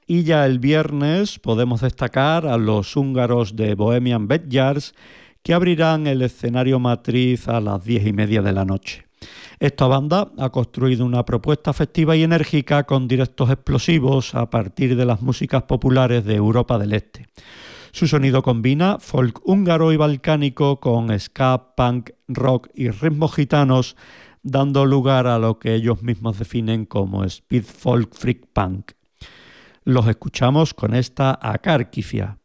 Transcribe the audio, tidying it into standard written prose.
Y ya el viernes podemos destacar a los húngaros de Bohemian Backyards, que abrirán el escenario matriz a las 10:30 de la noche. Esta banda ha construido una propuesta festiva y enérgica con directos explosivos a partir de las músicas populares de Europa del Este. Su sonido combina folk húngaro y balcánico con ska, punk, rock y ritmos gitanos, dando lugar a lo que ellos mismos definen como speed folk freak punk. Los escuchamos con esta Akárkifia.